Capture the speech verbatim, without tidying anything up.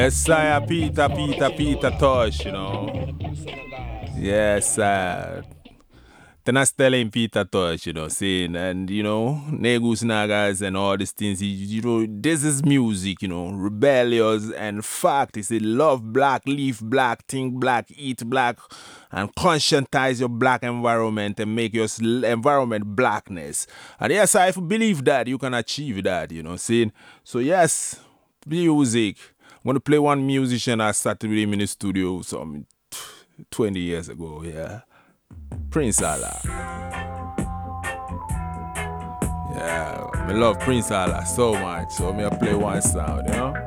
Yes, sir, Peter, Peter, Peter Tosh, you know. Yes, sir. Then I tell him Peter Tosh, you know, saying, and you know, Negus Nagas and all these things, you, you know, this is music, you know, rebellious and fact. He said, love black, live black, think black, eat black, and conscientize your black environment and make your s- environment blackness. And yes, I believe that you can achieve that, you know, saying, so yes, music. I'm gonna play one musician I started with him in the studio some twenty years ago, yeah. Prince Allah. Yeah, I love Prince Allah so much. So me I play one sound, you know.